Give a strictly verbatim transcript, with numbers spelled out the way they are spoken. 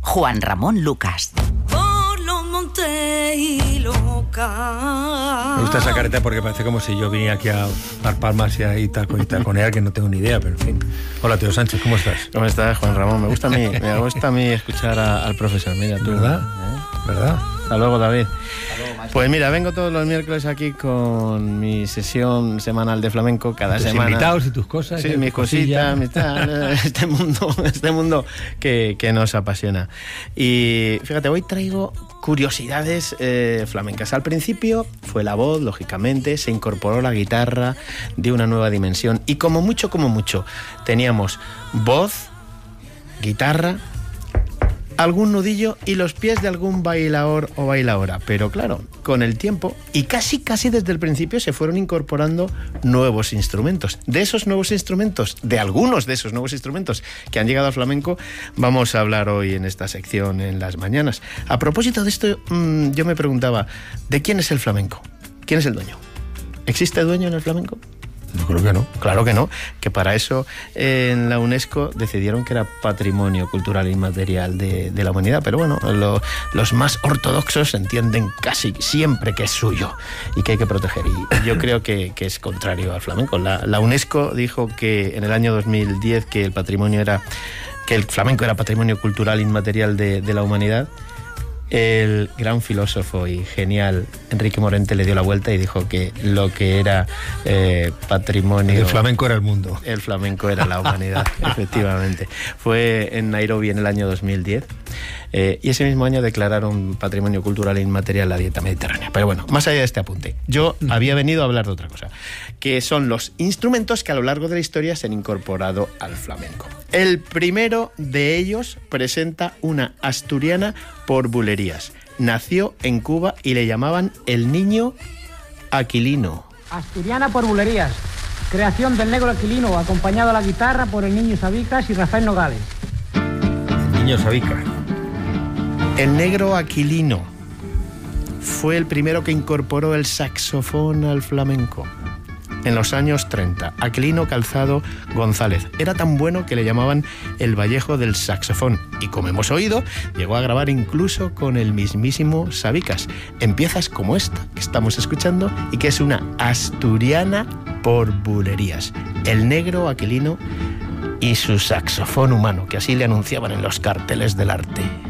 Juan Ramón Lucas. Por los montes y loca. Me gusta esa careta porque parece como si yo viniera aquí a dar palmas y a y taco y taconear, que no tengo ni idea, pero en fin. Hola, tío Sánchez, ¿cómo estás? ¿Cómo estás, Juan Ramón? Me gusta a mí, me gusta a mí escuchar a, al profesor. Mira tú. ¿Verdad? ¿Eh? ¿Verdad? Hasta luego, David. Pues mira, vengo todos los miércoles aquí con mi sesión semanal de flamenco cada Tus semana. invitados y tus cosas. Sí, mis cositas, mis tal, este mundo, este mundo que, que nos apasiona. Y fíjate, hoy traigo curiosidades eh, flamencas. Al principio fue la voz, lógicamente, se incorporó la guitarra de una nueva dimensión. Y como mucho, como mucho, teníamos voz, guitarra, algún nudillo y los pies de algún bailaor o bailaora. Pero claro, con el tiempo y casi casi desde el principio se fueron incorporando nuevos instrumentos. De esos nuevos instrumentos, de algunos de esos nuevos instrumentos que han llegado al flamenco, vamos a hablar hoy en esta sección en las mañanas. A propósito de esto, mmm, yo me preguntaba, ¿de quién es el flamenco? ¿Quién es el dueño? ¿Existe dueño en el flamenco? Yo creo que no. Claro que no, que para eso eh, en la UNESCO decidieron que era patrimonio cultural inmaterial de, de la humanidad, pero bueno, lo, los más ortodoxos entienden casi siempre que es suyo y que hay que proteger, y yo creo que, que es contrario al flamenco. La, la UNESCO dijo que en el año dos mil diez que el patrimonio era, que el flamenco era patrimonio cultural inmaterial de, de la humanidad. El gran filósofo y genial Enrique Morente le dio la vuelta y dijo que lo que era eh, patrimonio... El flamenco era el mundo. El flamenco era la humanidad, efectivamente. Fue en Nairobi en el año dos mil diez eh, y ese mismo año declararon patrimonio cultural inmaterial la dieta mediterránea. Pero bueno, más allá de este apunte, yo había venido a hablar de otra cosa, que son los instrumentos que a lo largo de la historia se han incorporado al flamenco. El primero de ellos presenta una asturiana por bulerías. Nació en Cuba y le llamaban el niño Aquilino. Asturiana por bulerías. Creación del negro Aquilino, acompañado a la guitarra por el niño Sabicas y Rafael Nogales. El niño Sabica. El negro Aquilino fue el primero que incorporó el saxofón al flamenco. En los años treinta, Aquilino Calzado González era tan bueno que le llamaban el Vallejo del saxofón y, como hemos oído, llegó a grabar incluso con el mismísimo Sabicas en piezas como esta que estamos escuchando y que es una asturiana por bulerías. El negro Aquilino y su saxofón humano, que así le anunciaban en los carteles del arte.